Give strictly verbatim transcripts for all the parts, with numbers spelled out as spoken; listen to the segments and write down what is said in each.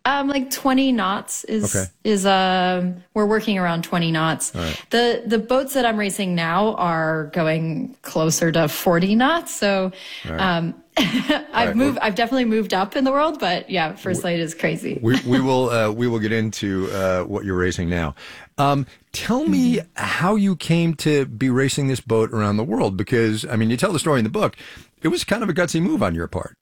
Um, like twenty knots is, okay. is, um, we're working around twenty knots. Right. The, the boats that I'm racing now are going closer to forty knots. So, right. um, I've right. moved, well, I've definitely moved up in the world, but yeah, First Light is crazy. We, we will, uh, we will get into, uh, what you're racing now. Um, tell me mm-hmm. how you came to be racing this boat around the world, because, I mean, you tell the story in the book. It was kind of a gutsy move on your part.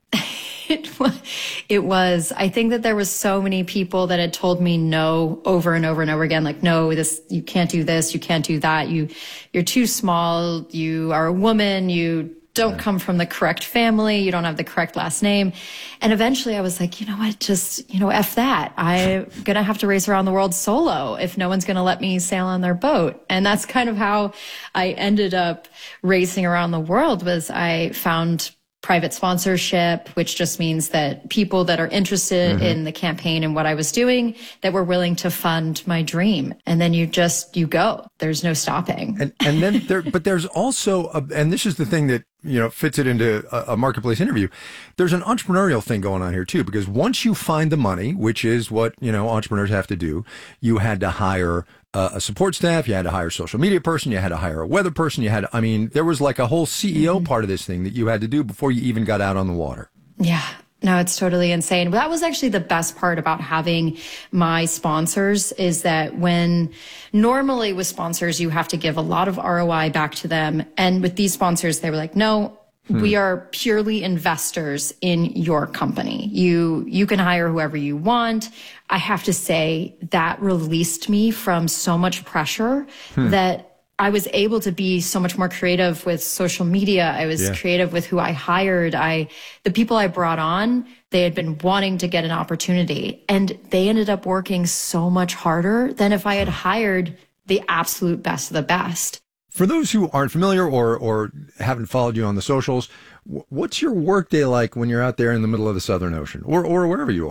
It was, it was. I think that there was so many people that had told me no over and over and over again. Like, no, this, you can't do this. You can't do that. You, you're too small. You are a woman. You don't yeah. come from the correct family. You don't have the correct last name. And eventually I was like, you know what? Just, you know, F that. I'm going to have to race around the world solo if no one's going to let me sail on their boat. And that's kind of how I ended up racing around the world. Was I found private sponsorship, which just means that people that are interested mm-hmm. in the campaign and what I was doing, that were willing to fund my dream. And then you just, you go. There's no stopping. And, and then there, but there's also, a, and this is the thing that, you know, fits it into a, a marketplace interview. There's an entrepreneurial thing going on here too, because once you find the money, which is what, you know, entrepreneurs have to do, you had to hire uh, a support staff, you had to hire a social media person, you had to hire a weather person, you had to, I mean, there was like a whole C E O mm-hmm. part of this thing that you had to do before you even got out on the water. Yeah. No, it's totally insane. That was actually the best part about having my sponsors, is that when normally with sponsors, you have to give a lot of R O I back to them. And with these sponsors, they were like, no, hmm. we are purely investors in your company. You, you can hire whoever you want. I have to say that released me from so much pressure hmm. that I was able to be so much more creative with social media. I was yeah. creative with who I hired. I, the people I brought on, they had been wanting to get an opportunity, and they ended up working so much harder than if I had hired the absolute best of the best. For those who aren't familiar or, or haven't followed you on the socials, what's your workday like when you're out there in the middle of the Southern Ocean, or, or wherever you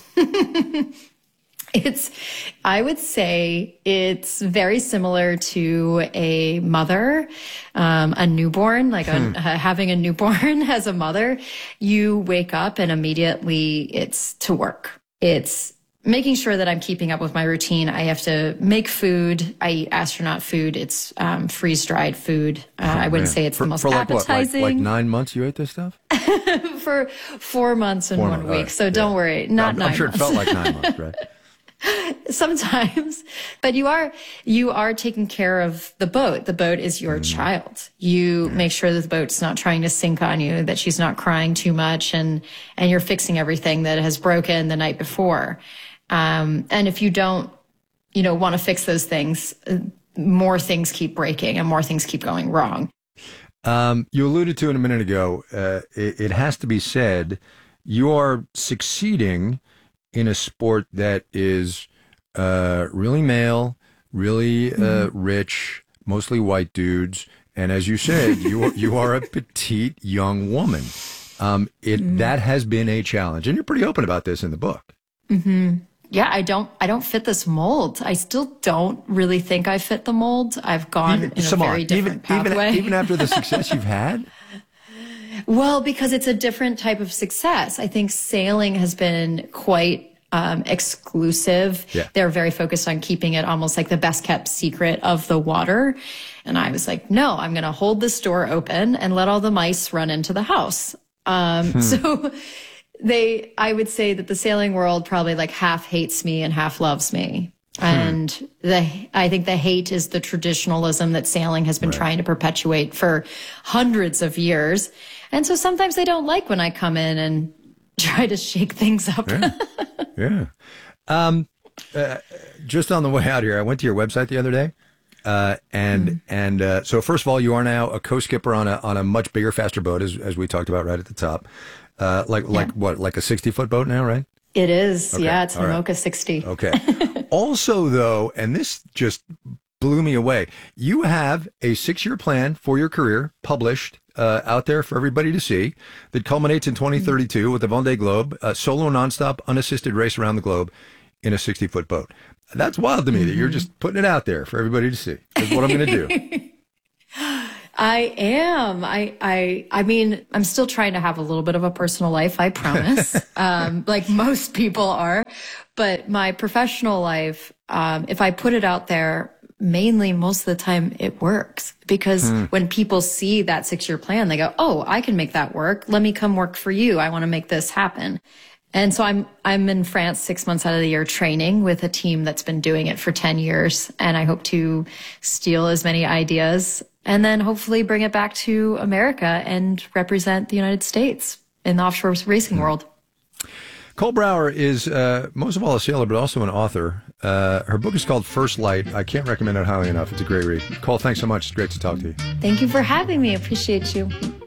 are? It's, I would say it's very similar to a mother, um, a newborn, like a, hmm. uh, having a newborn as a mother. You wake up and immediately it's to work. It's making sure that I'm keeping up with my routine. I have to make food. I eat astronaut food. It's um, freeze-dried food. Uh, oh, I wouldn't man. say it's for, the most for like appetizing. What, like, like nine months you ate this stuff? For four months and four one months. week. Right. So don't yeah. worry, not I'm, nine I'm sure months. it felt like nine months, right? Sometimes, but you are, you are taking care of the boat. The boat is your mm. child. You make sure that the boat's not trying to sink on you, that she's not crying too much, and, and you're fixing everything that has broken the night before. Um, and if you don't, you know, want to fix those things, more things keep breaking and more things keep going wrong. Um, you alluded to it a minute ago. Uh, it, it has to be said, you are succeeding in a sport that is uh, really male, really uh, mm-hmm. rich, mostly white dudes, and as you said, you are, you are a petite young woman. Um, it mm-hmm. that has been a challenge, and you're pretty open about this in the book. Mm-hmm. Yeah, I don't, I don't fit this mold. I still don't really think I fit the mold. I've gone even, in a very on, different even, pathway. Even, even after the success you've had. Well, because it's a different type of success. I think sailing has been quite um, exclusive. Yeah. They're very focused on keeping it almost like the best kept secret of the water. And I was like, no, I'm going to hold this door open and let all the mice run into the house. Um, hmm. So they, I would say that the sailing world probably like half hates me and half loves me. Hmm. And the, I think the hate is the traditionalism that sailing has been right. trying to perpetuate for hundreds of years. And so sometimes they don't like when I come in and try to shake things up. Yeah. yeah. Um, uh, just on the way out here, I went to your website the other day. Uh, and, mm-hmm. and, uh, so first of all, you are now a co-skipper on a, on a much bigger, faster boat, as, as we talked about right at the top. Uh, like, yeah. like what, like a sixty foot boat now, right? It is. Okay. Yeah. It's the right. Mocha sixty. Okay. Also though, and this just blew me away, you have a six year plan for your career published, uh, out there for everybody to see that culminates in twenty thirty-two with the Vendée Globe, a solo nonstop unassisted race around the globe in a sixty foot boat. That's wild to me mm-hmm. that you're just putting it out there for everybody to see. That's what I'm going to do. I am. I, I, I mean, I'm still trying to have a little bit of a personal life, I promise. um, like most people are, But my professional life, um, if I put it out there, mainly most of the time it works because hmm. when people see that six year plan, they go, oh, I can make that work. Let me come work for you. I want to make this happen. And so I'm, I'm in France six months out of the year training with a team that's been doing it for ten years. And I hope to steal as many ideas and then hopefully bring it back to America and represent the United States in the offshore racing hmm. world. Cole Brower is uh, most of all a sailor, but also an author. Uh, her book is called First Light. I can't recommend it highly enough. It's a great read. Cole, thanks so much. It's great to talk to you. Thank you for having me. Appreciate you.